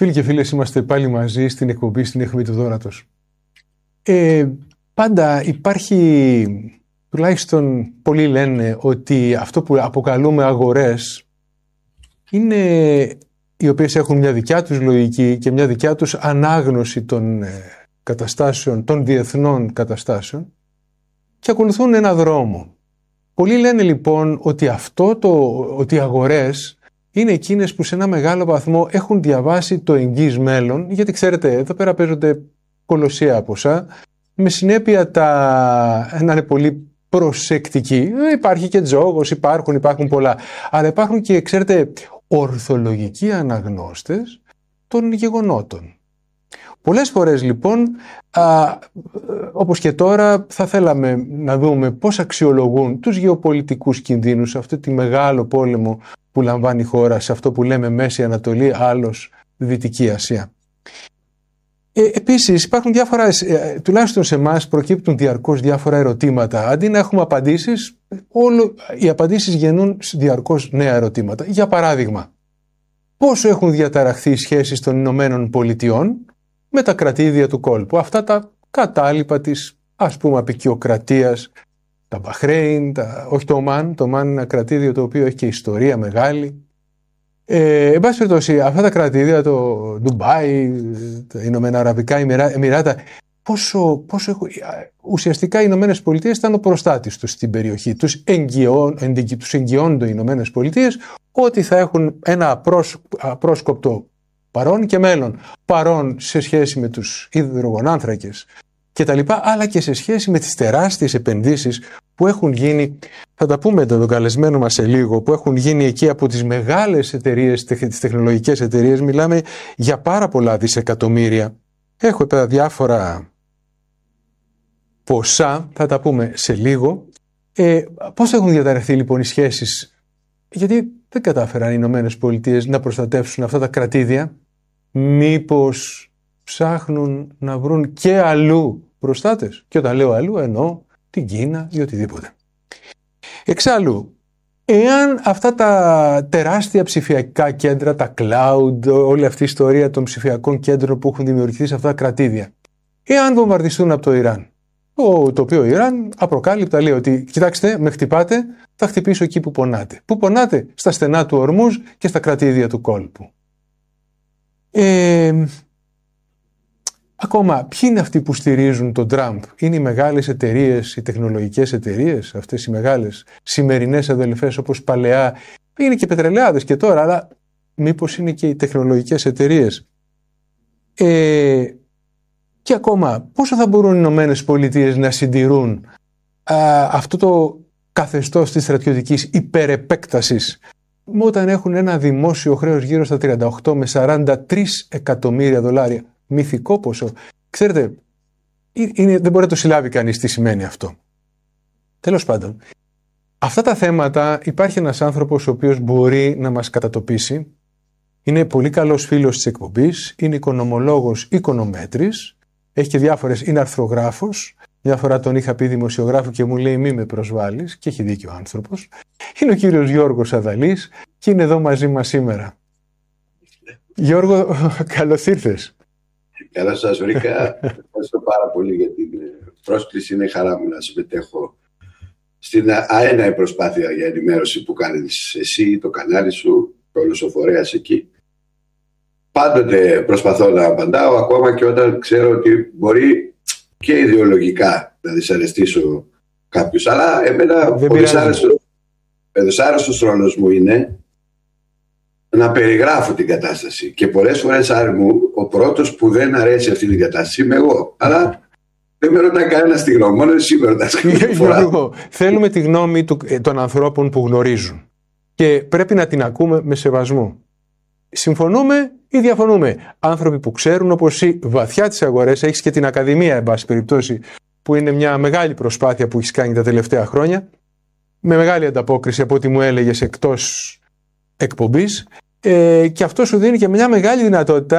Φίλοι και φίλες, είμαστε πάλι μαζί στην εκπομπή στην Αιχμή του Δώρατος. Πάντα υπάρχει, τουλάχιστον πολλοί λένε, ότι αυτό που αποκαλούμε αγορές είναι οι οποίες έχουν μια δικιά τους λογική και μια δικιά τους ανάγνωση των καταστάσεων, των διεθνών καταστάσεων και ακολουθούν ένα δρόμο. Πολλοί λένε λοιπόν ότι ότι οι αγορές είναι εκείνες που σε ένα μεγάλο βαθμό έχουν διαβάσει το εγγύς μέλλον, γιατί ξέρετε, εδώ πέρα παίζονται κολοσσία ποσά, με συνέπεια να είναι πολύ προσεκτικοί. Υπάρχει και τζόγος, υπάρχουν πολλά, αλλά υπάρχουν και, ξέρετε, ορθολογικοί αναγνώστες των γεγονότων. Πολλές φορές λοιπόν, όπως και τώρα, θα θέλαμε να δούμε πώς αξιολογούν τους γεωπολιτικούς κινδύνους σε αυτό τη μεγάλο πόλεμο που λαμβάνει η χώρα, σε αυτό που λέμε Μέση Ανατολή, άλλος Δυτική Ασία. Επίσης υπάρχουν διάφορα, τουλάχιστον σε εμάς προκύπτουν διαρκώς διάφορα ερωτήματα. Αντί να έχουμε απαντήσεις, οι απαντήσεις γεννούν διαρκώς νέα ερωτήματα. Για παράδειγμα, πόσο έχουν διαταραχθεί οι σχέσεις των Ηνωμένων Πολιτειών με τα κρατήδια του κόλπου, αυτά τα κατάλοιπα της, ας πούμε, απικιοκρατίας, τα Μπαχρέιν, όχι το Ομάν. Το Ομάν είναι ένα κρατήδιο το οποίο έχει και ιστορία μεγάλη. Εν πάση περιπτώσει, αυτά τα κρατήδια, το Ντουμπάι, τα Ηνωμένα Αραβικά Εμιράτα, ουσιαστικά οι Ηνωμένες Πολιτείες ήταν ο προστάτης τους στην περιοχή. Τους εγγυώνται οι Ηνωμένες Πολιτείες ότι θα έχουν ένα απρόσκοπτο παρόν και μέλλον. Παρόν σε σχέση με τους υδρογονάνθρακες και τα λοιπά, αλλά και σε σχέση με τις τεράστιες επενδύσεις που έχουν γίνει, θα τα πούμε τον καλεσμένο μας σε λίγο, που έχουν γίνει εκεί από τις μεγάλες εταιρείες, τις τεχνολογικές εταιρείες. Μιλάμε για πάρα πολλά δισεκατομμύρια. Έχω εδώ διάφορα ποσά, θα τα πούμε σε λίγο. Πώς έχουν διαταραχθεί λοιπόν οι σχέσεις, γιατί δεν κατάφεραν οι Ηνωμένες Πολιτείες να προστατεύσουν αυτά τα κρατήδια? Μήπως ψάχνουν να βρουν και αλλού προστάτες? Και όταν λέω αλλού εννοώ την Κίνα ή οτιδήποτε. Εξάλλου, εάν αυτά τα τεράστια ψηφιακά κέντρα, τα cloud, όλη αυτή η ιστορία των ψηφιακών κέντρων που έχουν δημιουργηθεί σε αυτά τα κρατήδια, εάν βομβαρδιστούν από το Ιράν, το οποίο Ιράν απροκάλυπτα λέει ότι κοιτάξτε, με χτυπάτε, θα χτυπήσω εκεί που πονάτε. Πού πονάτε? Στα στενά του Ορμούζ και στα κρατήδια του κόλπου. Ακόμα, ποιοι είναι αυτοί που στηρίζουν τον Τραμπ? Είναι οι μεγάλες εταιρείες, οι τεχνολογικές εταιρείες, αυτές οι μεγάλες σημερινές αδελφές, όπως παλαιά, είναι και πετρελαιάδες και τώρα, αλλά μήπως είναι και οι τεχνολογικές εταιρείες? Και ακόμα, πόσο θα μπορούν οι Ηνωμένες Πολιτείες να συντηρούν αυτό το καθεστώς της στρατιωτικής υπερεπέκτασης, όταν έχουν ένα δημόσιο χρέος γύρω στα 38 με 43 εκατομμύρια δολάρια. Μυθικό ποσό. Ξέρετε, δεν μπορεί να το συλλάβει κανείς τι σημαίνει αυτό. Τέλος πάντων, αυτά τα θέματα υπάρχει ένας άνθρωπος ο οποίος μπορεί να μας κατατοπίσει. Είναι πολύ καλός φίλος της εκπομπής, είναι οικονομολόγος, οικονομέτρης, έχει και διάφορες, είναι αρθρογράφος. Μια φορά τον είχα πει δημοσιογράφο και μου λέει μη με προσβάλλεις, και έχει δίκιο ο άνθρωπος. Είναι ο κύριος Γιώργος Αδαλής και είναι εδώ μαζί μας σήμερα. Γιώργο, καλώς ήρθες. Καλώς σας βρήκα. Ευχαριστώ πάρα πολύ για την πρόσκληση. Είναι χαρά μου να συμμετέχω στην αέναη προσπάθεια για ενημέρωση που κάνεις εσύ, το κανάλι σου, όλος ο φορέας εκεί. Πάντοτε προσπαθώ να απαντάω, ακόμα και όταν ξέρω ότι μπορεί και ιδεολογικά να δυσαρεστήσω κάποιους. Αλλά εμένα ο δυσάρεστος ρόλος μου είναι να περιγράφω την κατάσταση. Και πολλές φορές, Άρη μου, ο πρώτος που δεν αρέσει αυτή την κατάσταση είμαι εγώ. Αλλά δεν με ρωτάει κανένας τη γνώμη, μόνο εσύ με ρωτάς. Θέλουμε τη γνώμη των ανθρώπων που γνωρίζουν. Και πρέπει να την ακούμε με σεβασμό. Συμφωνούμε ή διαφωνούμε? Άνθρωποι που ξέρουν, όπως εσύ, βαθιά τις αγορές, έχεις και την Ακαδημία, εν πάση περιπτώσει, που είναι μια μεγάλη προσπάθεια που έχεις κάνει τα τελευταία χρόνια, με μεγάλη ανταπόκριση από ό,τι μου έλεγες εκτός εκπομπής, και αυτό σου δίνει και μια μεγάλη δυνατότητα